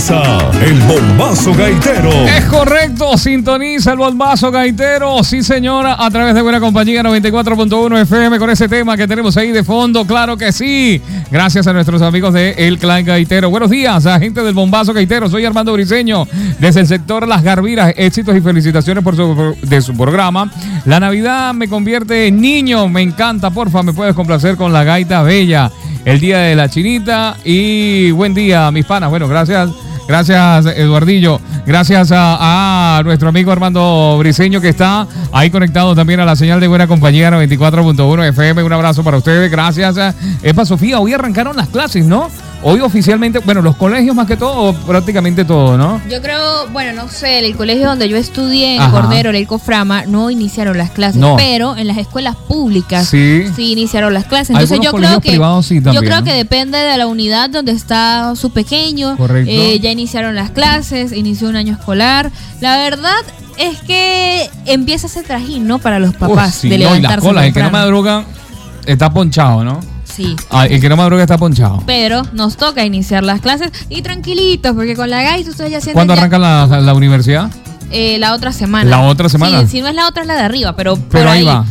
Sintoniza el Bombazo Gaitero. Es correcto, sintoniza el Bombazo Gaitero. Sí, señora, a través de Buena Compañía 94.1 FM con ese tema que tenemos ahí de fondo. Claro que sí. Gracias a nuestros amigos de El Clan Gaitero. Buenos días, a gente del Bombazo Gaitero. Soy Armando Briseño, desde el sector Las Garviras. Éxitos y felicitaciones por su programa. La Navidad me convierte en niño. Me encanta, porfa, me puedes complacer con la gaita bella. El día de la chinita y buen día, mis panas. Bueno, gracias, Eduardillo. Gracias a nuestro amigo Armando Briseño, que está ahí conectado también a la señal de Buena Compañía 94.1 FM. Un abrazo para ustedes. Gracias. Epa, Sofía, hoy arrancaron las clases, ¿no? Hoy oficialmente, bueno, los colegios más que todo, prácticamente todo, ¿no? Yo creo, bueno, no sé, el colegio donde yo estudié, en Cordero, el Coframa, no iniciaron las clases, pero en las escuelas públicas sí iniciaron las clases. Entonces yo creo que sí, también, yo creo que depende de la unidad donde está su pequeño. Correcto. Ya iniciaron las clases, inició un año escolar. La verdad es que empieza ese trajín, ¿no? Para los papás sí, de levantarse. Y las colas, el que no madruga está ponchado, ¿no? Sí. El que no madruga está ponchado. Pero nos toca iniciar las clases y tranquilitos, porque con la gaita ustedes ya sienten. ¿Cuándo arranca la universidad? La otra semana. ¿La otra semana? Sí, si no es la otra, es la de arriba, pero ahí va.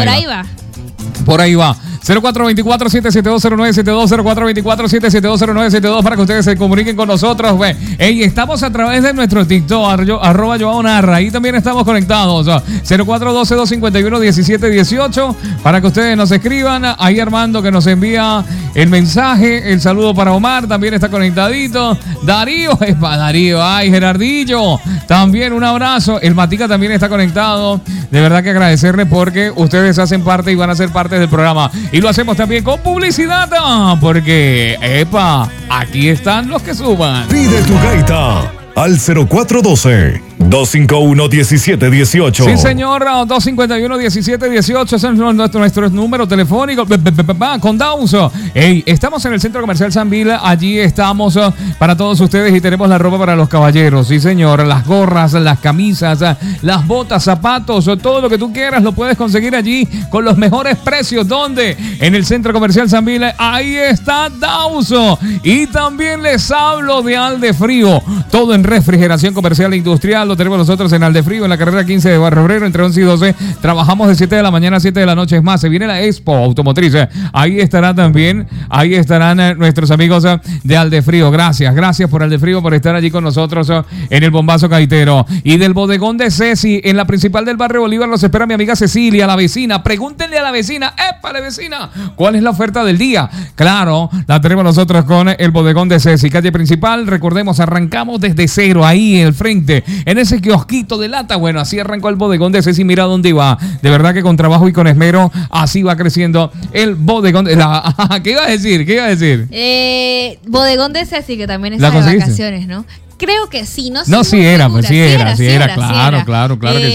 Por ahí va. 0424-7720972, 0424-7720972 para que ustedes se comuniquen con nosotros. Estamos a través de nuestro TikTok, @JoaoNarra. Ahí también estamos conectados. 0412-251-1718 para que ustedes nos escriban. Ahí Armando que nos envía el mensaje. El saludo para Omar, también está conectadito. Darío, es para Darío. Ay, Gerardillo, también un abrazo. El Matica también está conectado. De verdad que agradecerle porque ustedes hacen parte y van a ser parte del programa. Y lo hacemos también con publicidad, porque, aquí están los que suban. Pide tu gaita al 0412-251-1718. Sí, señor, 251-1718. Ese es nuestro número telefónico. Con Dauso. Estamos en el Centro Comercial San Vila. Allí estamos para todos ustedes y tenemos la ropa para los caballeros. Sí, señor. Las gorras, las camisas, las botas, zapatos, todo lo que tú quieras lo puedes conseguir allí con los mejores precios. ¿Dónde? En el Centro Comercial San Vila. Ahí está Dauso. Y también les hablo de Aldefrío. Todo en refrigeración comercial e industrial. Lo tenemos nosotros en Aldefrío, en la carrera 15 de Barrio Obrero, entre 11 y 12. Trabajamos de 7 de la mañana a 7 de la noche. Es más, se viene la Expo Automotriz. Ahí estarán nuestros amigos de Aldefrío. Gracias por Aldefrío, por estar allí con nosotros en el Bombazo Gaitero. Y del bodegón de Ceci, en la principal del barrio Bolívar, los espera mi amiga Cecilia, la vecina. Pregúntenle a la vecina, ¡épale, vecina! ¿Cuál es la oferta del día? Claro, la tenemos nosotros con el bodegón de Ceci, calle principal. Recordemos, arrancamos desde cero, ahí en el frente, en ese kiosquito de lata. Bueno, así arrancó el bodegón de Ceci. Mira dónde va. De verdad que con trabajo y con esmero, así va creciendo el bodegón de ¿Qué iba a decir? Bodegón de Ceci, que también está de vacaciones, ¿no? Creo que sí, no sé. No, sí era, claro que